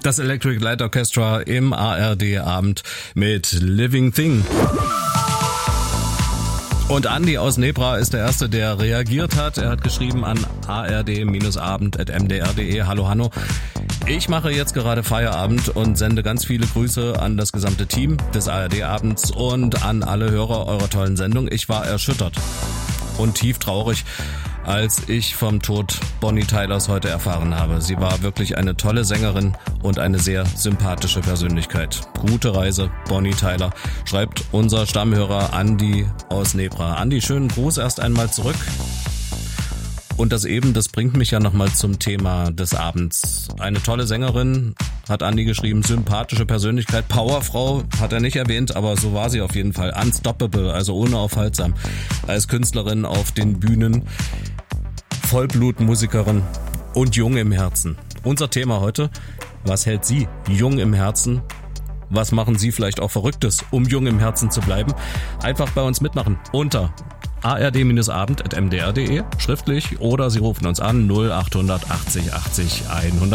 Das Electric Light Orchestra im ARD-Abend mit Living Thing. Und Andi aus Nebra ist der Erste, der reagiert hat. Er hat geschrieben an ard-abend@mdr.de. Hallo Hanno. Ich mache jetzt gerade Feierabend und sende ganz viele Grüße an das gesamte Team des ARD-Abends und an alle Hörer eurer tollen Sendung. Ich war erschüttert und tief traurig, als ich vom Tod Bonnie Tylers heute erfahren habe. Sie war wirklich eine tolle Sängerin und eine sehr sympathische Persönlichkeit. Gute Reise, Bonnie Tyler, schreibt unser Stammhörer Andi aus Nebra. Andi, schönen Gruß erst einmal zurück. Und das bringt mich ja nochmal zum Thema des Abends. Eine tolle Sängerin, hat Andi geschrieben, sympathische Persönlichkeit, Powerfrau, hat er nicht erwähnt, aber so war sie auf jeden Fall. Unstoppable, also unaufhaltsam. Als Künstlerin auf den Bühnen, Vollblutmusikerin und jung im Herzen. Unser Thema heute, was hält Sie jung im Herzen? Was machen Sie vielleicht auch Verrücktes, um jung im Herzen zu bleiben? Einfach bei uns mitmachen unter ard-abend@mdr.de, schriftlich, oder Sie rufen uns an 0800 80 80 100.